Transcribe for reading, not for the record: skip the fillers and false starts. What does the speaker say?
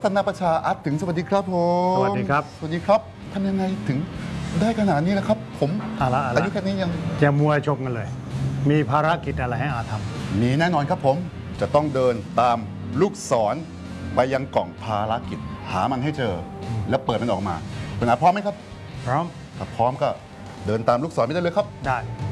ธนาประชาอาร์ตถึงสวัสดีครับผมสวัสดีครับสวัสดีครับทำยังไงถึงได้ขนาดนี้นะครับผมอายุแค่นี้ยังจะมัวชมกันเลย มีภารกิจอะไรให้อาทมีแน่นอนครับผมจะต้องเดินตามลูกศรไปยังกล่องภารกิจหามันให้เจอแล้วเปิดมันออกมาคุณอาพร้อมไหมครับพร้อมถ้าพร้อมก็เดินตามลูกศรไปได้เลยครับได้